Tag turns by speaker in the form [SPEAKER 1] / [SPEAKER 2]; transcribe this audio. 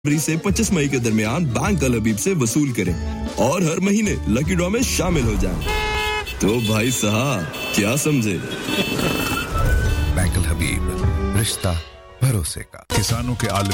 [SPEAKER 1] जनवरी से 25 मई के दरमियान बैंक अल हबीब से वसूल करें और हर महीने लकी ड्रॉ में शामिल हो जाएं। तो भाई साहब क्या समझे?
[SPEAKER 2] बैंक अल हबीब, रिश्ता भरोसे का।
[SPEAKER 3] किसानों के आलम